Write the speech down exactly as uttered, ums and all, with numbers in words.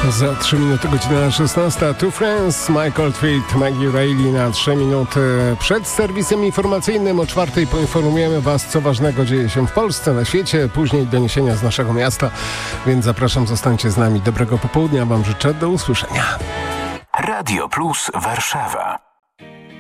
Za trzy minuty godzina szesnasta. Two Friends, Michael Tweed, Maggie Reilly na trzy minuty przed serwisem informacyjnym. O czwartej poinformujemy Was, co ważnego dzieje się w Polsce, na świecie. Później doniesienia z naszego miasta, więc zapraszam, zostańcie z nami. Dobrego popołudnia Wam życzę, do usłyszenia. Radio Plus Warszawa.